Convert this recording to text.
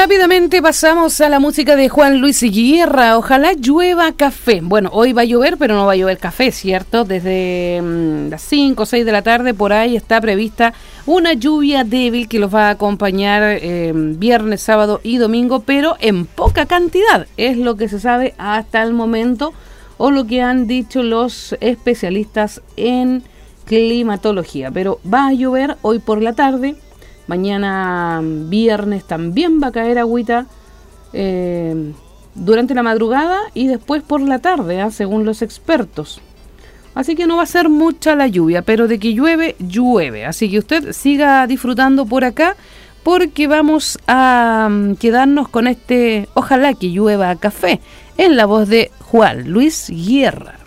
Rápidamente pasamos a la música de Juan Luis Guerra. Ojalá llueva café. Bueno, hoy va a llover, pero no va a llover café, ¿cierto? Desde las 5 o 6 de la tarde por ahí está prevista una lluvia débil que los va a acompañar viernes, sábado y domingo, pero en poca cantidad. Es lo que se sabe hasta el momento o lo que han dicho los especialistas en climatología. Pero va a llover hoy por la tarde. Mañana viernes también va a caer agüita durante la madrugada y después por la tarde, según los expertos. Así que no va a ser mucha la lluvia, pero de que llueve, llueve. Así que usted siga disfrutando por acá porque vamos a quedarnos con este Ojalá que llueva café en la voz de Juan Luis Guerra.